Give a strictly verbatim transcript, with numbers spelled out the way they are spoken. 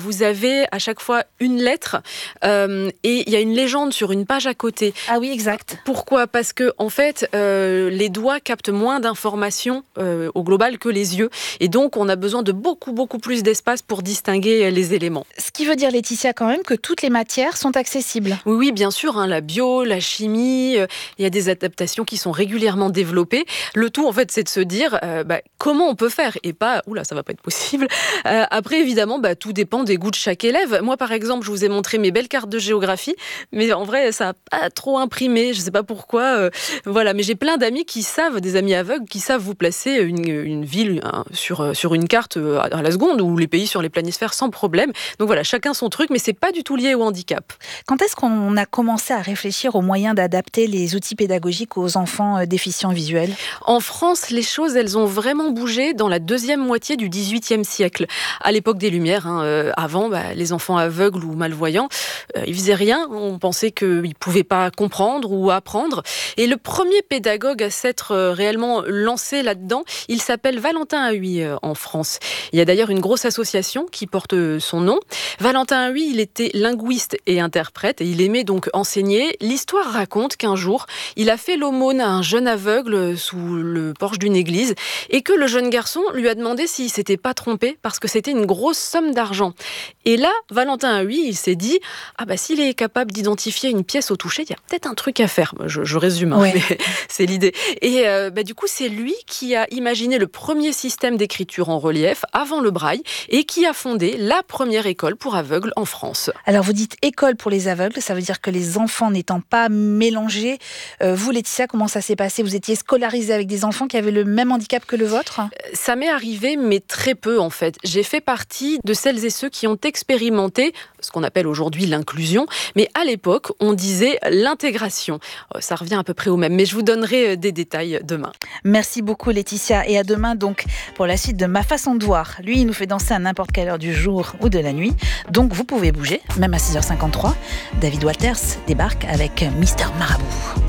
vous avez à chaque fois une lettre euh, et il y a une légende sur une page à côté. Ah oui, exact. Pourquoi ? Parce que en fait, euh, les doigts captent moins d'informations euh, au global que les yeux. Et donc, on a besoin de beaucoup, beaucoup plus d'espace pour distinguer les éléments. Ce qui veut dire, Laetitia, quand même, que toutes les matières sont accessibles. Oui, oui, bien sûr, hein, la bio, la chimie, euh, il y a des adaptations qui sont régulièrement développées. Le tout, en fait, c'est de se dire euh, bah, comment on peut faire et pas, oula, ça va pas être possible. Euh, après, évidemment, bah, tout dépend des goûts de chaque élève. Moi, par exemple, je vous ai montré mes belles cartes de géographie, mais en vrai, ça n'a pas trop imprimé. Je sais pas pourquoi. Euh, voilà, mais j'ai plein d'amis qui savent, des amis aveugles, qui savent vous placer une, une ville hein, sur, sur une carte à la seconde ou les pays sur les planisphères sans problème. Donc voilà, chacun son truc, mais c'est pas du tout lié au handicap. Quand est-ce qu'on a commencé à réfléchir aux moyens d'adapter les outils pédagogiques aux enfants déficients visuels ? En France, les choses, elles ont vraiment bougé dans la deuxième moitié du dix-huitième siècle. À l'époque des Lumières, hein, euh, avant, bah, les enfants aveugles ou malvoyants, euh, ils faisaient rien. On pensait qu'ils pouvaient pas comprendre ou apprendre. Et le premier pédagogue à s'être euh, réellement lancé là-dedans, il s'appelle Valentin Haüy euh, en France. Il y a d'ailleurs une grosse association qui porte son nom. Valentin Haüy, il était linguiste et interprète et il aimait donc enseigner. L'histoire raconte qu'un jour, il a fait l'aumône à un jeune aveugle sous le porche d'une église et que le jeune garçon lui a demandé s'il s'était pas trompé parce que c'était une grosse somme d'argent. Et là, Valentin Haüy, il s'est dit ah bah s'il est capable d'identifier une pièce au toucher, il y a peut-être un truc à faire. Je, je résume, hein, ouais. mais c'est l'idée. Et euh, bah, du coup, c'est lui qui a imaginé le premier système d'écriture en relief avant le braille et qui a fondé la première école pour aveugles en France. Alors vous dites école pour les aveugles, ça veut dire que les enfants n'étant pas mélangés, euh, vous Laetitia, comment ça s'est passé ? Vous étiez scolarisée avec des enfants qui avaient le même handicap que le vôtre ? Ça m'est arrivé, mais très peu en fait. J'ai fait partie de celles et ceux qui ont expérimenté ce qu'on appelle aujourd'hui l'inclusion, mais à l'époque, on disait l'intégration. Ça revient à peu près au même, mais je vous donnerai des détails demain. Merci beaucoup Laetitia, et à demain donc pour la suite de Ma façon de voir. Lui, il nous fait danser à n'importe quelle heure du jour ou de la nuit, donc vous pouvez bouger, même à six heures cinquante-trois. David Walters débarque avec Mister Marabout.